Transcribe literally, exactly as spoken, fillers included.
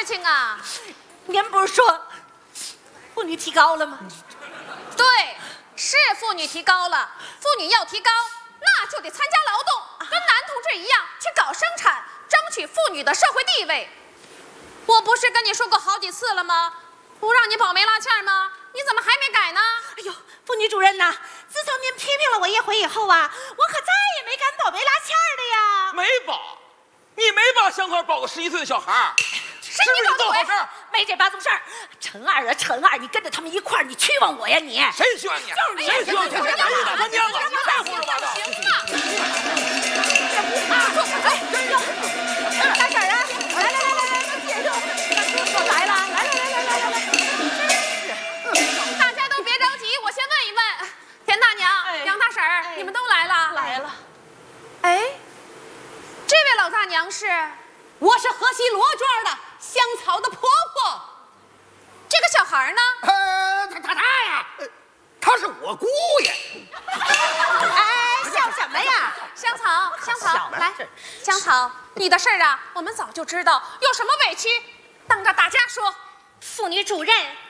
情啊？ 您不是说妇女提高了吗？ 对，是妇女提高了。妇女要提高，那就得参加劳动，跟男同志一样去搞生产，争取妇女的社会地位。我不是跟你说过好几次了吗？不让你保媒拉纤吗？你怎么还没改呢？ 哎呦，妇女主任呐，自从您批评了我一回以后啊，我可再也没敢保媒拉纤的呀。 没保，你没把相好保个十一岁的小孩儿， 是不是你做好事儿？ 没这八宗事儿。陈二啊，陈二，你跟着他们一块儿，你屈枉我呀你！ 谁屈枉你？ 就是你！ 谁屈枉你？谁打你打他娘了？你太胡说八道！ 行了， 啊，坐下来，真有。大婶儿啊，来来来来来，姐姐，我来了，来来来来来来来。 大家都别着急，我先问一问，田大娘、 哎、 杨大婶儿、哎，你们都来了？ 来了。 哎，这位老大娘是？ 我是河西罗庄的香草的婆婆。 这个小孩呢？ 呃，他他他呀，他是我姑爷。 哎，笑什么呀？ 香草，香草，来，香草，你的事儿啊，我们早就知道，有什么委屈，当着大家说。 妇女主任，